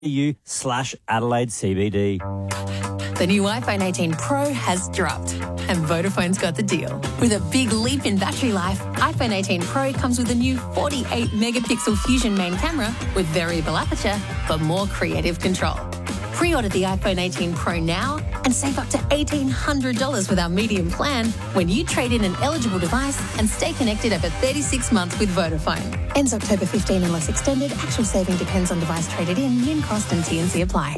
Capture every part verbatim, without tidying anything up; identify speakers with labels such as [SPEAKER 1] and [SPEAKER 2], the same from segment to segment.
[SPEAKER 1] U slash Adelaide C B D.
[SPEAKER 2] The new iPhone eighteen Pro has dropped, and Vodafone's got the deal. With a big leap in battery life, iPhone eighteen Pro comes with a new forty-eight megapixel Fusion main camera with variable aperture for more creative control. Pre-order the iPhone eighteen Pro now and save up to eighteen hundred dollars with our medium plan when you trade in an eligible device and stay connected over thirty-six months with Vodafone. Ends October fifteenth unless extended. Actual saving depends on device traded in. Min cost and T and C apply.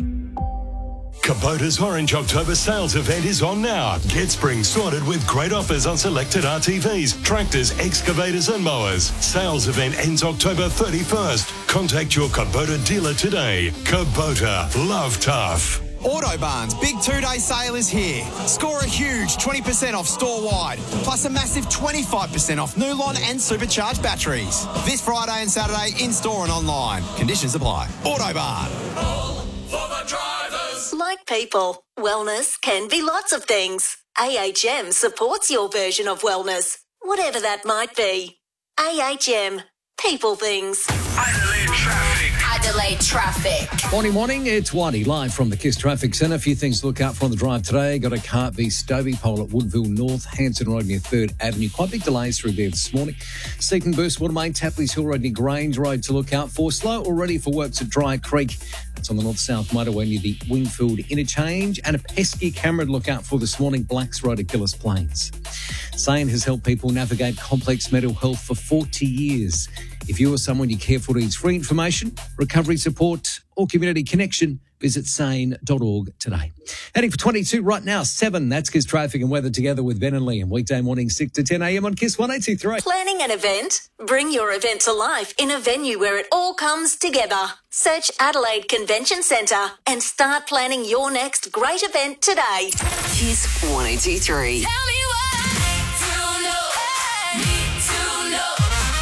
[SPEAKER 3] Kubota's Orange October sales event is on now. Get spring sorted with great offers on selected R T Vs, tractors, excavators and mowers. Sales event ends October thirty-first. Contact your Kubota dealer today. Kubota, love tough.
[SPEAKER 4] Autobarn's big two-day sale is here. Score a huge twenty percent off store-wide, plus a massive twenty-five percent off Nulon and supercharged batteries. This Friday and Saturday in-store and online. Conditions apply. Autobarn.
[SPEAKER 5] All for the drivers.
[SPEAKER 6] Like people, wellness can be lots of things. A H M supports your version of wellness, whatever that might be. A H M, people things.
[SPEAKER 5] Adelaide traffic.
[SPEAKER 2] Adelaide traffic.
[SPEAKER 7] Morning, morning. It's Whitey live from the KISS Traffic Centre. A few things to look out for on the drive today. Got a car v Stobie pole at Woodville North, Hanson Road near third Avenue. Quite big delays through there this morning. Seaton Burst Watermain, Tapley's Hill Road near Grange Road to look out for. Slow already for works at Dry Creek. That's on the north-south motorway near the Wingfield interchange. And a pesky camera to look out for this morning, Blacks Road at Gillis Plains. SANE has helped people navigate complex mental health for forty years. If you or someone you care for needs free information, recovery support or community connection, visit sane dot org today. Heading for twenty-two right now, seven. That's KISS Traffic and Weather together with Ben and Liam. Weekday morning, six to ten a.m. on KISS one eight two three.
[SPEAKER 6] Planning an event? Bring your event to life in a venue where it all comes together. Search Adelaide Convention Centre and start planning your next great event today.
[SPEAKER 8] KISS one eight two three.
[SPEAKER 5] Tell me why. To know. Need to know.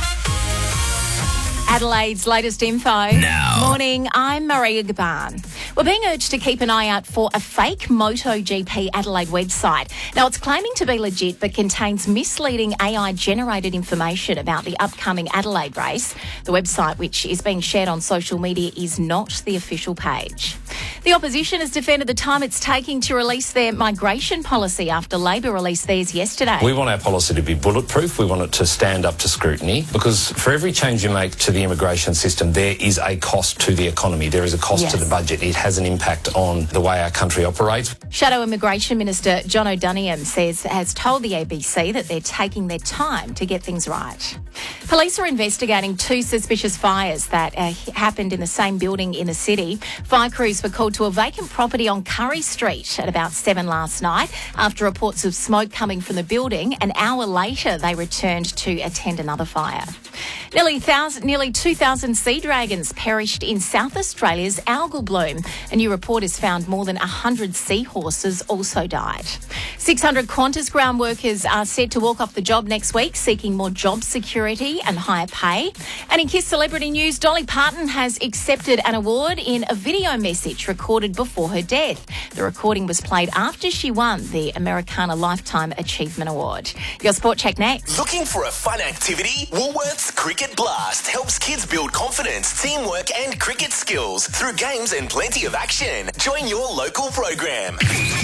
[SPEAKER 9] Adelaide's latest info.
[SPEAKER 5] Now.
[SPEAKER 9] Morning, I'm Maria Gaban. We're being urged to keep an eye out for a fake MotoGP Adelaide website. Now, it's claiming to be legit but contains misleading A I-generated information about the upcoming Adelaide race. The website, which is being shared on social media, is not the official page. The opposition has defended the time it's taking to release their migration policy after Labor released theirs yesterday.
[SPEAKER 10] We want our policy to be bulletproof. We want it to stand up to scrutiny because for every change you make to the immigration system, there is a cost to the economy. There is a cost
[SPEAKER 9] Yes.
[SPEAKER 10] to the budget. It has an impact on the way our country operates.
[SPEAKER 9] Shadow Immigration Minister John O'Doniam says has told the A B C that they're taking their time to get things right. Police are investigating two suspicious fires that uh, happened in the same building in the city. Fire crews were called to a vacant property on Curry Street at about seven last night after reports of smoke coming from the building. An hour later, they returned to attend another fire. Nearly, thousand, nearly two thousand sea dragons perished in South Australia's algal bloom. A new report has found more than one hundred seahorses also died. six hundred Qantas ground workers are set to walk off the job next week, seeking more job security and higher pay. And in KISS Celebrity News, Dolly Parton has accepted an award in a video message recorded before her death. The recording was played after she won the Americana Lifetime Achievement Award. Your Sport Check next.
[SPEAKER 11] Looking for a fun activity? Woolworths Cricket Blast helps kids build confidence, teamwork and cricket skills through games and plenty of action. Join your local program.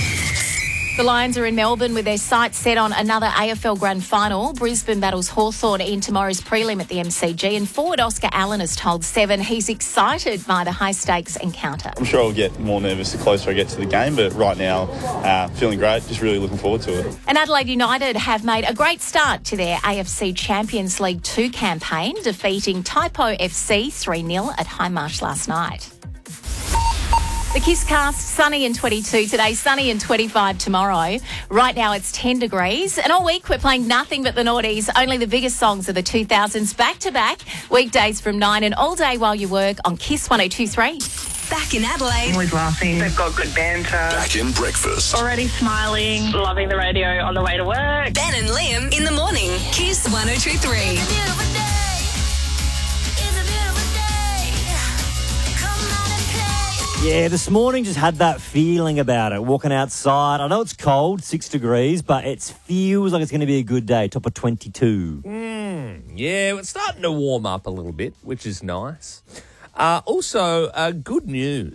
[SPEAKER 9] The Lions are in Melbourne with their sights set on another A F L Grand Final. Brisbane battles Hawthorn in tomorrow's prelim at the M C G, and forward Oscar Allen has told Seven he's excited by the high-stakes encounter.
[SPEAKER 12] I'm sure I'll get more nervous the closer I get to the game, but right now, uh, feeling great, just really looking forward to it.
[SPEAKER 9] And Adelaide United have made a great start to their A F C Champions League two campaign, defeating Taipo F C three nil at Hindmarsh last night. The KISS cast, sunny and twenty-two today, sunny and twenty-five tomorrow. Right now it's ten degrees. And all week we're playing nothing but the noughties, only the biggest songs of the two thousands back-to-back, weekdays from nine and all day while you work on KISS one oh two three.
[SPEAKER 8] Back in Adelaide.
[SPEAKER 13] Always laughing. They've got good banter.
[SPEAKER 3] Back in breakfast.
[SPEAKER 13] Already smiling. Loving the radio on the way to work.
[SPEAKER 8] Ben and Liam in the morning. KISS one oh two three.
[SPEAKER 1] Yeah, this morning just had that feeling about it. Walking outside, I know it's cold, six degrees, but it feels like it's going to be a good day. Top of twenty-two.
[SPEAKER 14] Mm, yeah, it's starting to warm up a little bit, which is nice. Uh, also, uh, good news.